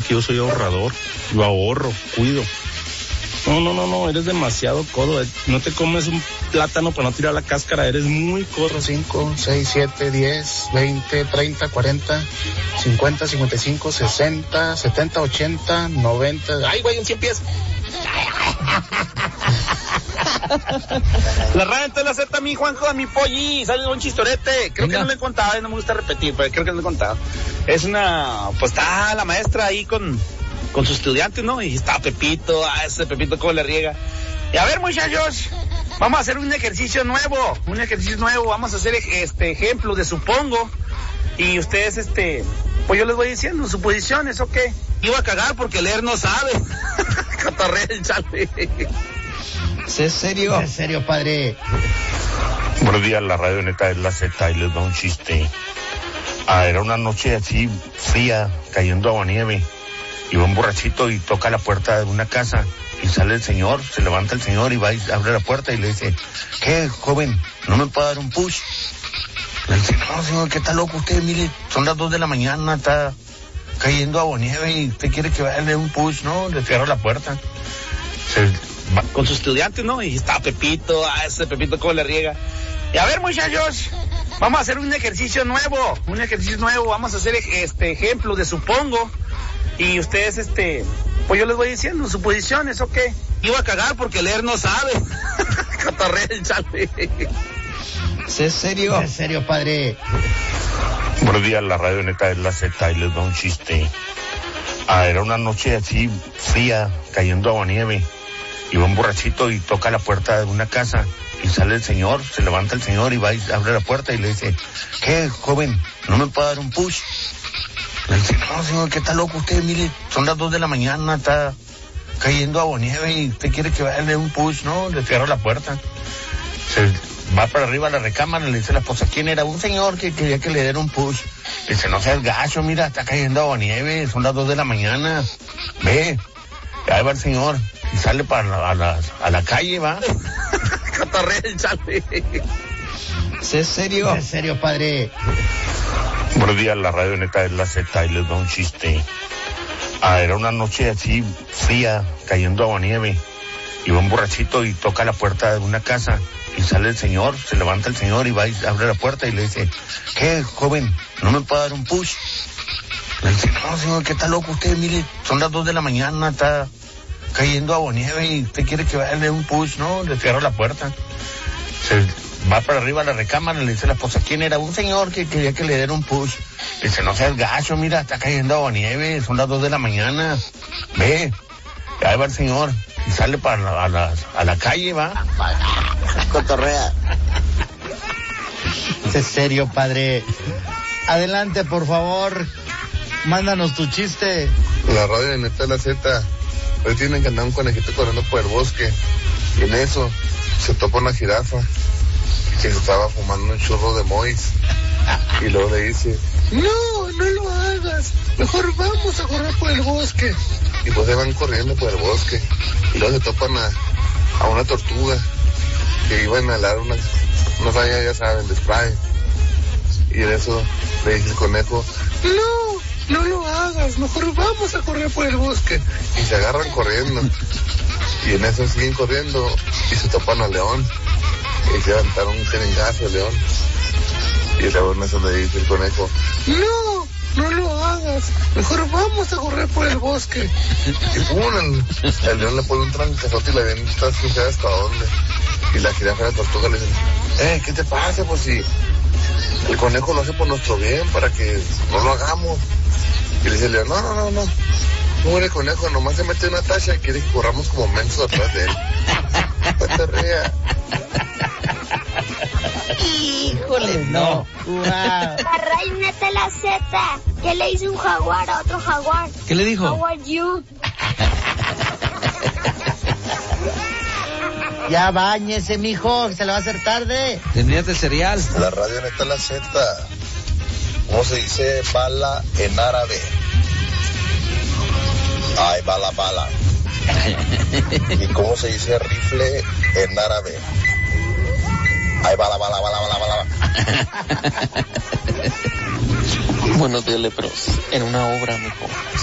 que yo soy ahorrador. Yo ahorro, cuido. No, eres demasiado codo. No te comes un plátano para no tirar la cáscara, eres muy codo. 5, 6, 7, 10, 20, 30, 40, 50, 55, 60, 70, 80, 90. ¡Ay, güey, un 100 pies! La radio está en la Z, mi Juanjo, mi polli, sale un chistorete. Creo que no lo he contado, no me gusta repetir, pero creo que no lo he contado. Es pues está la maestra ahí con sus estudiantes, ¿no? Y está Pepito, ese Pepito cómo le riega. Y a ver, muchachos, vamos a hacer un ejercicio nuevo, vamos a hacer ejemplos de supongo. Y ustedes, pues yo les voy diciendo suposiciones, ¿o qué? Iba a cagar porque leer no sabe. Cotorrea el chale. ¿Es serio? ¿Es serio, padre? Buenos días, la radio neta es la Z y les da un chiste. Era una noche así fría, cayendo aguanieve. Y va un borrachito y toca la puerta de una casa y sale el señor, se levanta el señor y va y abre la puerta y le dice, ¿qué, joven? ¿No me puede dar un push? Le dice, no, señor, ¿qué está loco usted? Mire, son las 2 de la mañana, está cayendo aguanieve y usted quiere que vaya a darle un push, ¿no? Le cierra la puerta. Se va con sus estudiantes, ¿no? Y está Pepito, ese Pepito cómo le riega. Y a ver, muchachos, vamos a hacer un ejercicio nuevo, vamos a hacer ejemplos de supongo. Y ustedes, pues yo les voy diciendo suposiciones, ¿o qué? Iba a cagar porque leer no sabe. Cotorrea el chale. ¿Es serio? ¿Es serio, padre? Buenos días, la radio neta es la Z y les da un chiste. Era una noche así fría, cayendo aguanieve. Y va un borrachito y toca la puerta de una casa y sale el señor, se levanta el señor y va y abre la puerta y le dice, ¿qué, joven? ¿No me puede dar un push? Le dice, no, señor, ¿qué está loco usted? Mire, son las 2 de la mañana, está cayendo aguanieve y usted quiere que vaya a darle un push, ¿no? Le cierra la puerta. Se va para arriba a la recámara y le dice a la esposa, ¿quién era? Un señor que quería que le diera un push. Le dice, no seas gacho, mira, está cayendo aguanieve, son las 2 de la mañana. Ve, ahí va el señor. Y sale para a la calle, va. Cotorrea el chale. ¿Es serio? ¿Es serio, padre? Buenos días, la radio neta es la Z y les da un chiste. Era una noche así fría, cayendo aguanieve. Y va un borrachito y toca la puerta de una casa y sale el señor, se levanta el señor y va y abre la puerta y le dice, ¿qué, joven? ¿No me puede dar un push? Le dice, no, señor, ¿qué está loco usted? Mire, son las 2 de la mañana, está cayendo aguanieve y usted quiere que vaya a darle un push, ¿no? Le cierra la puerta. Se va para arriba a la recámara y le dice a la esposa, ¿quién era? Un señor que quería que le diera un push. Le dice, no seas gacho, mira, está cayendo aguanieve, son las 2 de la mañana. Ve, ahí va el señor. Y sale para a la calle, va. Cotorrea. ¿Es serio, padre? Adelante, por favor. Mándanos tu chiste. La radio neta es la Z. Hoy tienen que andar un conejito corriendo por el bosque. Y en eso se topa una jirafa que estaba fumando un churro de mois. Y luego le dice, no lo hagas, mejor vamos a correr por el bosque. Y pues se van corriendo por el bosque. Y luego se topan a una tortuga que iba a inhalar una raya, ya saben, de spray. Y en eso le dice el conejo, no lo hagas, mejor vamos a correr por el bosque. Y se agarran corriendo. Y en eso siguen corriendo y se topan al león. Y se levantaron un jeringazo al león. Y luego en eso le dice el conejo, no lo hagas, mejor vamos a correr por el bosque. Y pum, el león le pone un trancazote y la viene hasta hasta dónde. Y la jirafa y la tortuga le dicen, ¿qué te pasa? Pues si el conejo lo hace por nuestro bien, para que no lo hagamos. Y le dice el león, no, muere el conejo, nomás se mete una tacha y quiere que corramos como mensos atrás de él. No te rías. Híjole, no. Wow. La reina de la Z. ¿Qué le hizo un jaguar a otro jaguar? ¿Qué le dijo? How are you? Ya báñese, mijo, se le va a hacer tarde. Tendrías de cereal. La radio neta la Z. ¿Cómo se dice bala en árabe? Ay, bala. ¿Y cómo se dice rifle en árabe? Ay, bala. Buenos días, lepros. En una obra, mijo.